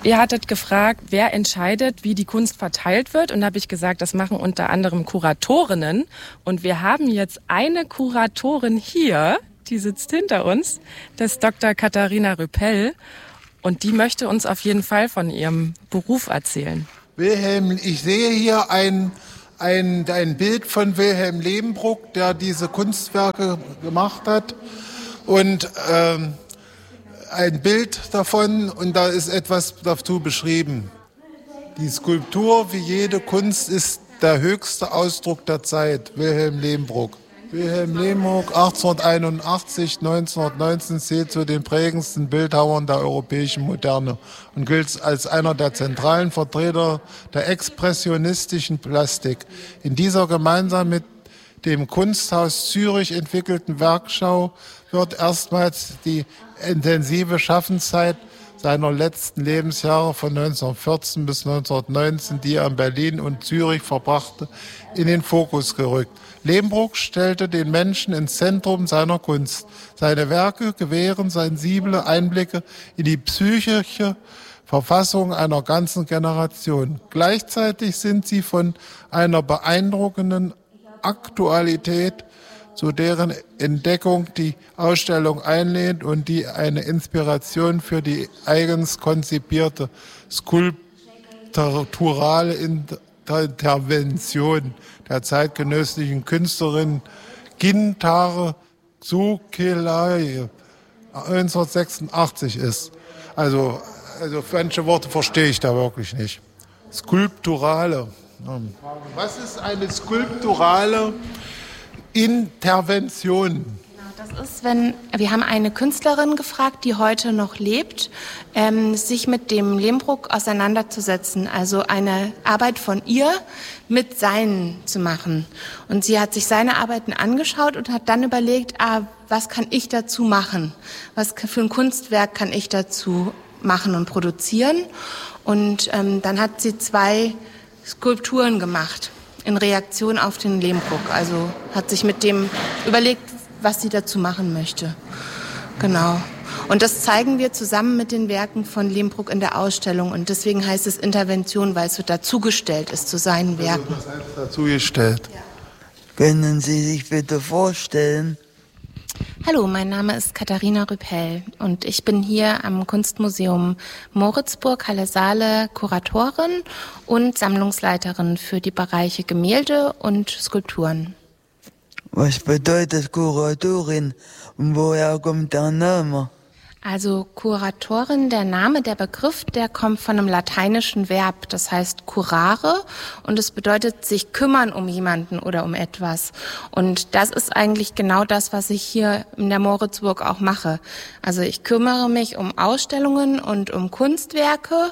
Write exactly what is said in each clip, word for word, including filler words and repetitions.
Ihr hattet gefragt, wer entscheidet, wie die Kunst verteilt wird. Und da habe ich gesagt, das machen unter anderem Kuratorinnen. Und wir haben jetzt eine Kuratorin hier, die sitzt hinter uns. Das ist Doktor Katharina Rüppell. Und die möchte uns auf jeden Fall von ihrem Beruf erzählen. Wilhelm, ich sehe hier ein, ein, ein Bild von Wilhelm Lebenbruck, der diese Kunstwerke gemacht hat. Und ähm, ein Bild davon, und da ist etwas dazu beschrieben. Die Skulptur, wie jede Kunst, ist der höchste Ausdruck der Zeit. Wilhelm Lebenbruck. Wilhelm Lebenbruck, achtzehnhunderteinundachtzig, neunzehnhundertneunzehn, zählt zu den prägendsten Bildhauern der europäischen Moderne und gilt als einer der zentralen Vertreter der expressionistischen Plastik. In dieser gemeinsam mit dem Kunsthaus Zürich entwickelten Werkschau wird erstmals die intensive Schaffenszeit seiner letzten Lebensjahre von neunzehnhundertvierzehn bis neunzehnhundertneunzehn, die er in Berlin und Zürich verbrachte, in den Fokus gerückt. Lebenbruck stellte den Menschen ins Zentrum seiner Kunst. Seine Werke gewähren sensible Einblicke in die psychische Verfassung einer ganzen Generation. Gleichzeitig sind sie von einer beeindruckenden Aktualität, zu deren Entdeckung die Ausstellung einlädt und die eine Inspiration für die eigens konzipierte skulpturale Intervention der zeitgenössischen Künstlerin Gintare Tsukelai neunzehnhundertsechsundachtzig ist. Also, also manche Worte verstehe ich da wirklich nicht. Skulpturale. Was ist eine skulpturale Intervention? Das ist, wenn wir haben eine Künstlerin gefragt, die heute noch lebt, ähm, sich mit dem Lebenbruck auseinanderzusetzen, also eine Arbeit von ihr mit seinen zu machen. Und sie hat sich seine Arbeiten angeschaut und hat dann überlegt, ah, was kann ich dazu machen? Was für ein Kunstwerk kann ich dazu machen und produzieren? Und ähm, dann hat sie zwei Skulpturen gemacht in Reaktion auf den Lebenbruck. Also hat sich mit dem überlegt, was sie dazu machen möchte. Genau. Und das zeigen wir zusammen mit den Werken von Lebenbruck in der Ausstellung. Und deswegen heißt es Intervention, weil es so dazugestellt ist zu seinen Werken. Also das heißt dazugestellt. Ja. Können Sie sich bitte vorstellen? Hallo, mein Name ist Katharina Rüppell und ich bin hier am Kunstmuseum Moritzburg, Halle Saale, Kuratorin und Sammlungsleiterin für die Bereiche Gemälde und Skulpturen. Was bedeutet Kuratorin und woher kommt der Name? Also Kuratorin, der Name, der Begriff, der kommt von einem lateinischen Verb, das heißt curare und es bedeutet sich kümmern um jemanden oder um etwas. Und das ist eigentlich genau das, was ich hier in der Moritzburg auch mache. Also ich kümmere mich um Ausstellungen und um Kunstwerke.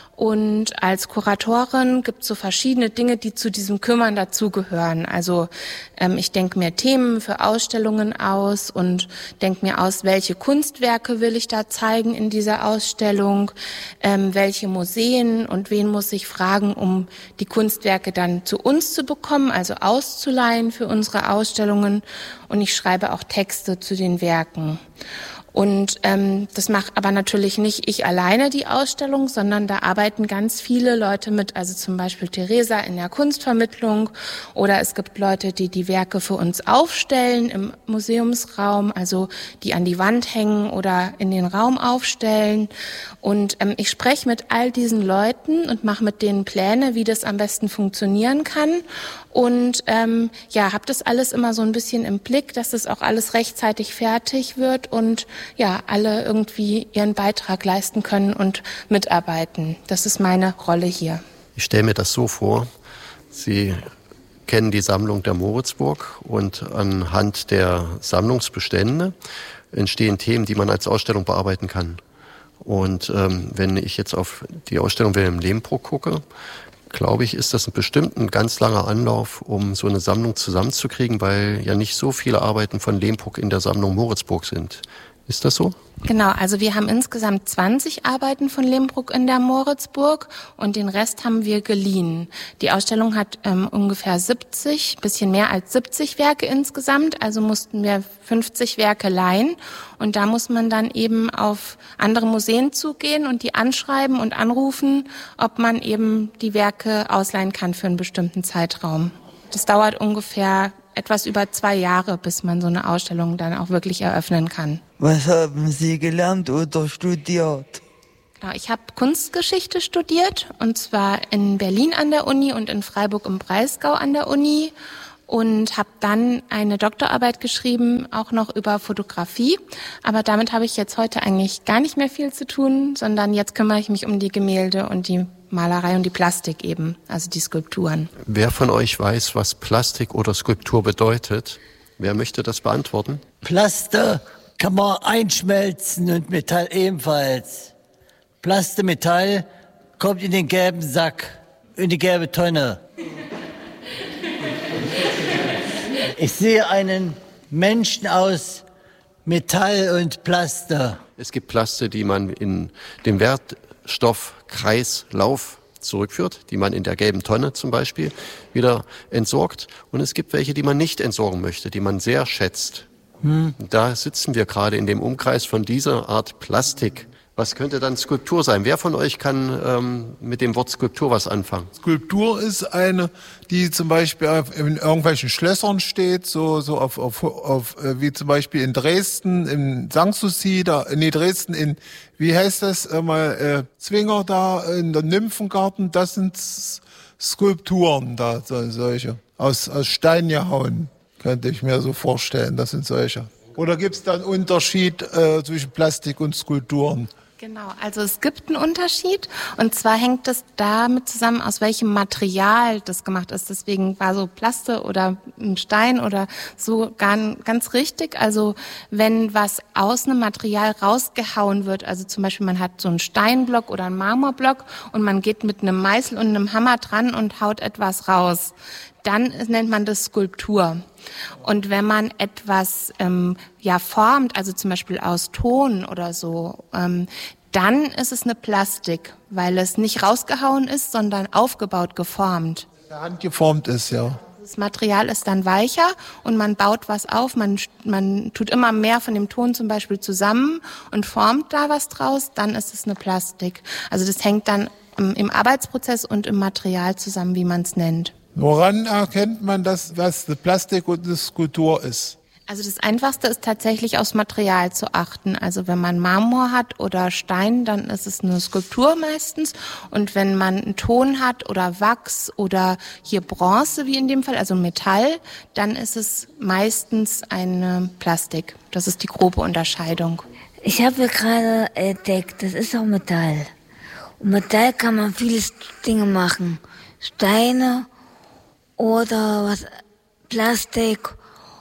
Und als Kuratorin gibt es so verschiedene Dinge, die zu diesem Kümmern dazugehören. Also ähm, ich denke mir Themen für Ausstellungen aus und denke mir aus, welche Kunstwerke will ich da zeigen in dieser Ausstellung, ähm, welche Museen und wen muss ich fragen, um die Kunstwerke dann zu uns zu bekommen, also auszuleihen für unsere Ausstellungen. Und ich schreibe auch Texte zu den Werken. Und ähm, das macht aber natürlich nicht ich alleine die Ausstellung, sondern da arbeiten ganz viele Leute mit, also zum Beispiel Theresa in der Kunstvermittlung oder es gibt Leute, die die Werke für uns aufstellen im Museumsraum, also die an die Wand hängen oder in den Raum aufstellen. Und ähm, ich spreche mit all diesen Leuten und mache mit denen Pläne, wie das am besten funktionieren kann. Und ähm, ja, habe das alles immer so ein bisschen im Blick, dass das auch alles rechtzeitig fertig wird und ja, alle irgendwie ihren Beitrag leisten können und mitarbeiten. Das ist meine Rolle hier. Ich stelle mir das so vor, Sie kennen die Sammlung der Moritzburg und anhand der Sammlungsbestände entstehen Themen, die man als Ausstellung bearbeiten kann. Und ähm, wenn ich jetzt auf die Ausstellung Wilhelm Lebenbruck gucke, glaube ich, ist das bestimmt ein ganz langer Anlauf, um so eine Sammlung zusammenzukriegen, weil ja nicht so viele Arbeiten von Lebenbruck in der Sammlung Moritzburg sind. Ist das so? Genau, also wir haben insgesamt zwanzig Arbeiten von Lehmbruck in der Moritzburg und den Rest haben wir geliehen. Die Ausstellung hat ähm, ungefähr siebzig, bisschen mehr als siebzig Werke insgesamt, also mussten wir fünfzig Werke leihen und da muss man dann eben auf andere Museen zugehen und die anschreiben und anrufen, ob man eben die Werke ausleihen kann für einen bestimmten Zeitraum. Das dauert ungefähr etwas über zwei Jahre, bis man so eine Ausstellung dann auch wirklich eröffnen kann. Was haben Sie gelernt oder studiert? Genau, ich habe Kunstgeschichte studiert und zwar in Berlin an der Uni und in Freiburg im Breisgau an der Uni und habe dann eine Doktorarbeit geschrieben, auch noch über Fotografie. Aber damit habe ich jetzt heute eigentlich gar nicht mehr viel zu tun, sondern jetzt kümmere ich mich um die Gemälde und die Malerei und die Plastik eben, also die Skulpturen. Wer von euch weiß, was Plastik oder Skulptur bedeutet? Wer möchte das beantworten? Plaste kann man einschmelzen und Metall ebenfalls. Plaste, Metall kommt in den gelben Sack, in die gelbe Tonne. Ich sehe einen Menschen aus Metall und Plaste. Es gibt Plaste, die man in dem Wertstoffkreislauf zurückführt, die man in der gelben Tonne zum Beispiel wieder entsorgt. Und es gibt welche, die man nicht entsorgen möchte, die man sehr schätzt. Hm. Da sitzen wir gerade in dem Umkreis von dieser Art Plastik. Was könnte dann Skulptur sein? Wer von euch kann ähm, mit dem Wort Skulptur was anfangen? Skulptur ist eine, die zum Beispiel in irgendwelchen Schlössern steht, so so auf, auf, auf wie zum Beispiel in Dresden, in Sanssouci, da, nee, Dresden in, wie heißt das, äh, mal, äh, Zwinger da, in der Nymphengarten, das sind Skulpturen da, so, solche, aus, aus Stein gehauen, könnte ich mir so vorstellen, das sind solche. Oder gibt es da einen Unterschied äh, zwischen Plastik und Skulpturen? Genau, also es gibt einen Unterschied und zwar hängt es damit zusammen, aus welchem Material das gemacht ist. Deswegen war so Plaste oder ein Stein oder so gar, ganz richtig. Also wenn was aus einem Material rausgehauen wird, also zum Beispiel man hat so einen Steinblock oder einen Marmorblock und man geht mit einem Meißel und einem Hammer dran und haut etwas raus, dann nennt man das Skulptur. Und wenn man etwas ähm, ja formt, also zum Beispiel aus Ton oder so, ähm, dann ist es eine Plastik, weil es nicht rausgehauen ist, sondern aufgebaut, geformt. Handgeformt ist, ja. Das Material ist dann weicher und man baut was auf, man, man tut immer mehr von dem Ton zum Beispiel zusammen und formt da was draus, dann ist es eine Plastik. Also das hängt dann im, im Arbeitsprozess und im Material zusammen, wie man es nennt. Woran erkennt man, dass was Plastik und eine Skulptur ist? Also das Einfachste ist tatsächlich aufs Material zu achten. Also wenn man Marmor hat oder Stein, dann ist es eine Skulptur meistens. Und wenn man einen Ton hat oder Wachs oder hier Bronze, wie in dem Fall, also Metall, dann ist es meistens eine Plastik. Das ist die grobe Unterscheidung. Ich habe gerade entdeckt, das ist auch Metall. Und Metall kann man viele Dinge machen. Steine oder was, Plastik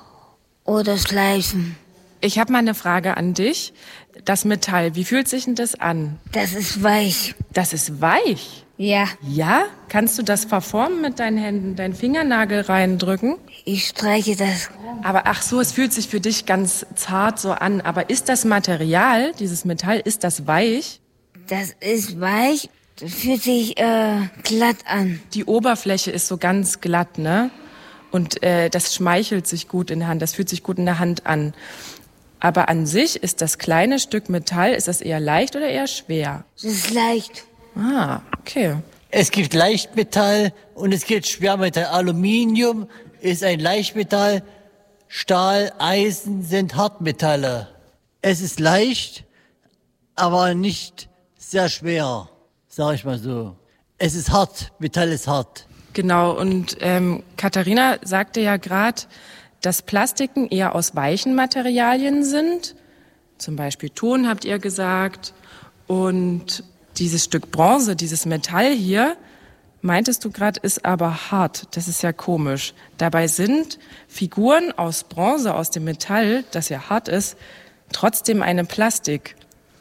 oder Schleifen. Ich habe mal eine Frage an dich. Das Metall, wie fühlt sich denn das an? Das ist weich. Das ist weich? Ja. Ja? Kannst du das verformen mit deinen Händen, deinen Fingernagel reindrücken? Ich streiche das. Aber ach so, es fühlt sich für dich ganz zart so an. Aber ist das Material, dieses Metall, ist das weich? Das ist weich. Das fühlt sich äh, glatt an. Die Oberfläche ist so ganz glatt, ne? Und äh, das schmeichelt sich gut in der Hand, das fühlt sich gut in der Hand an. Aber an sich ist das kleine Stück Metall, ist das eher leicht oder eher schwer? Das ist leicht. Ah, okay. Es gibt Leichtmetall und es gibt Schwermetall. Aluminium ist ein Leichtmetall, Stahl, Eisen sind Hartmetalle. Es ist leicht, aber nicht sehr schwer. Sag ich mal so. Es ist hart, Metall ist hart. Genau, und ähm, Katharina sagte ja gerade, dass Plastiken eher aus weichen Materialien sind. Zum Beispiel Ton, habt ihr gesagt. Und dieses Stück Bronze, dieses Metall hier, meintest du gerade, ist aber hart. Das ist ja komisch. Dabei sind Figuren aus Bronze, aus dem Metall, das ja hart ist, trotzdem eine Plastik.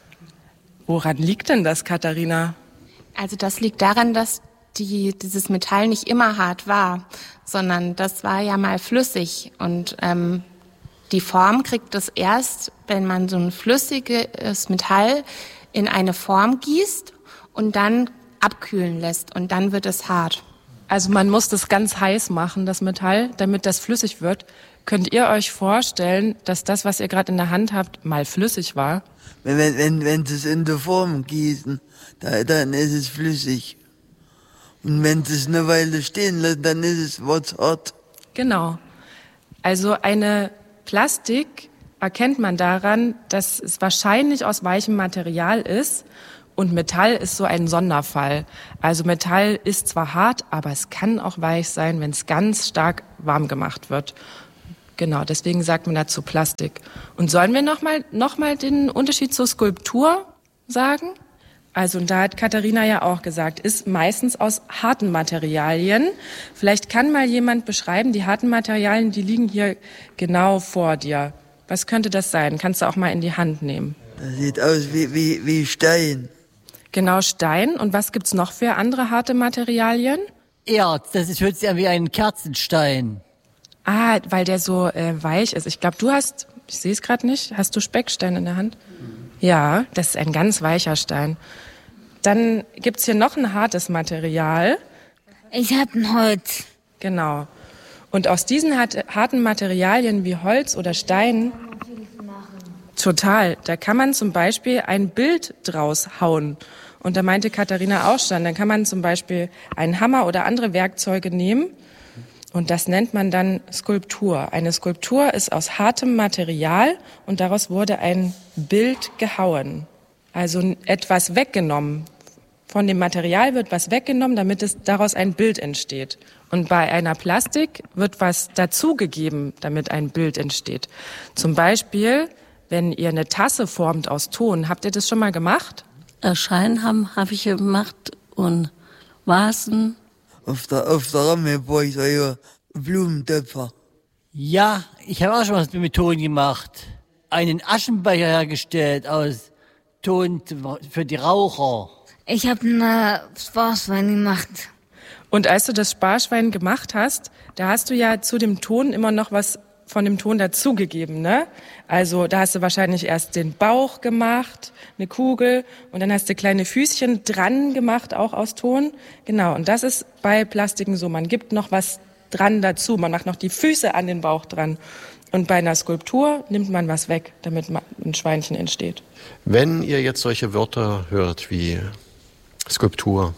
Woran liegt denn das, Katharina? Also das liegt daran, dass die, dieses Metall nicht immer hart war, sondern das war ja mal flüssig und ähm, Die Form kriegt es erst, wenn man so ein flüssiges Metall in eine Form gießt und dann abkühlen lässt und dann wird es hart. Also man muss das ganz heiß machen, das Metall, damit das flüssig wird. Könnt ihr euch vorstellen, dass das, was ihr gerade in der Hand habt, mal flüssig war? Wenn, wenn, wenn, wenn sie es in der Form gießen, da, dann ist es flüssig. Und wenn sie es eine Weile stehen lassen, dann ist es hart. Genau. Also eine Plastik erkennt man daran, dass es wahrscheinlich aus weichem Material ist. Und Metall ist so ein Sonderfall. Also Metall ist zwar hart, aber es kann auch weich sein, wenn es ganz stark warm gemacht wird. Genau, deswegen sagt man dazu Plastik. Und sollen wir nochmal noch mal den Unterschied zur Skulptur sagen? Also, und da hat Katharina ja auch gesagt, ist meistens aus harten Materialien. Vielleicht kann mal jemand beschreiben, die harten Materialien, die liegen hier genau vor dir. Was könnte das sein? Kannst du auch mal in die Hand nehmen. Das sieht aus wie, wie, wie Stein. Genau, Stein. Und was gibt's noch für andere harte Materialien? Erz, das ist, hört sich an wie ein Kerzenstein. Ah, weil der so äh, weich ist. Ich glaube, du hast, ich sehe es gerade nicht, hast du Speckstein in der Hand? Ja, das ist ein ganz weicher Stein. Dann gibt's hier noch ein hartes Material. Ich habe ein Holz. Genau. Und aus diesen hart, harten Materialien wie Holz oder Stein, total, da kann man zum Beispiel ein Bild draus hauen. Und da meinte Katharina auch schon, dann kann man zum Beispiel einen Hammer oder andere Werkzeuge nehmen. Und das nennt man dann Skulptur. Eine Skulptur ist aus hartem Material und daraus wurde ein Bild gehauen. Also etwas weggenommen. Von dem Material wird was weggenommen, damit es daraus ein Bild entsteht. Und bei einer Plastik wird was dazugegeben, damit ein Bild entsteht. Zum Beispiel, wenn ihr eine Tasse formt aus Ton, habt ihr das schon mal gemacht? Erscheinen haben habe ich gemacht und Vasen. Auf der, auf der Ramme brauche ich so Blumentöpfer. Ja, ich habe auch schon was mit Ton gemacht. Einen Aschenbecher hergestellt aus Ton für die Raucher. Ich habe eine Sparschwein gemacht. Und als du das Sparschwein gemacht hast, da hast du ja zu dem Ton immer noch was von dem Ton dazugegeben, ne? Also da hast du wahrscheinlich erst den Bauch gemacht, eine Kugel, und dann hast du kleine Füßchen dran gemacht, auch aus Ton. Genau, und das ist bei Plastiken so. Man gibt noch was dran dazu. Man macht noch die Füße an den Bauch dran. Und bei einer Skulptur nimmt man was weg, damit ein Schweinchen entsteht. Wenn ihr jetzt solche Wörter hört wie Skulptur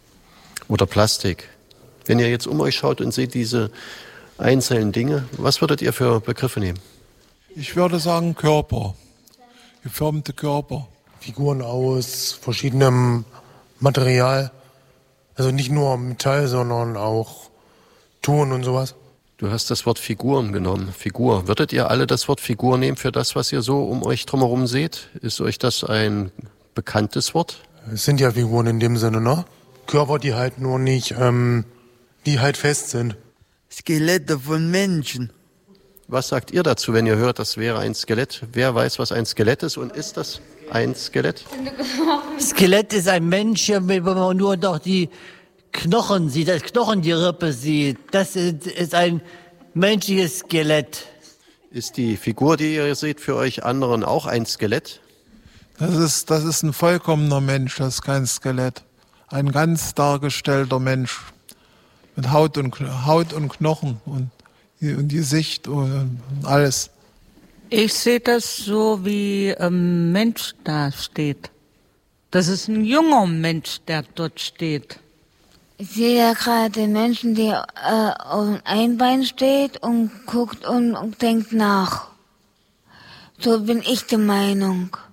oder Plastik, wenn ihr jetzt um euch schaut und seht diese einzelnen Dinge, was würdet ihr für Begriffe nehmen? Ich würde sagen Körper, geformte Körper. Figuren aus verschiedenem Material, also nicht nur Metall, sondern auch Ton und sowas. Du hast das Wort Figuren genommen, Figur. Würdet ihr alle das Wort Figur nehmen für das, was ihr so um euch drumherum seht? Ist euch das ein bekanntes Wort? Es sind ja Figuren in dem Sinne, ne? Körper, die halt nur nicht, ähm, die halt fest sind. Skelette von Menschen. Was sagt ihr dazu, wenn ihr hört, das wäre ein Skelett? Wer weiß, was ein Skelett ist, und ist das ein Skelett? Skelett ist ein Mensch, wo man nur noch die Knochen sieht, das Knochen, die Rippe sieht. Das ist, ist ein menschliches Skelett. Ist die Figur, die ihr seht, für euch anderen auch ein Skelett? Das ist, das ist ein vollkommener Mensch, das ist kein Skelett. Ein ganz dargestellter Mensch. Mit Haut und, Haut und Knochen und, und Gesicht und alles. Ich sehe das so, wie ein Mensch da steht. Das ist ein junger Mensch, der dort steht. Ich sehe ja gerade den Menschen, der äh, auf einem Bein steht und guckt und, und denkt nach. So bin ich der Meinung.